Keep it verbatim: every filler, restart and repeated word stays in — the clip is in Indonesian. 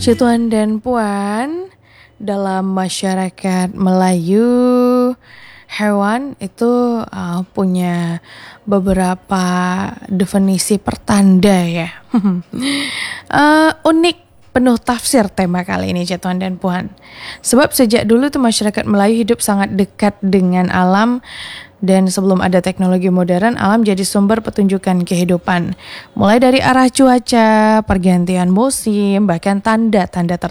Tuan dan Puan, dalam masyarakat Melayu, hewan itu uh, punya beberapa definisi pertanda ya. uh, unik, penuh tafsir tema kali ini, Tuan dan Puan. Sebab sejak dulu tuh masyarakat Melayu hidup sangat dekat dengan alam. Dan sebelum ada teknologi modern, alam jadi sumber petunjukan kehidupan. Mulai dari arah cuaca, pergantian musim, bahkan tanda-tanda tertentu.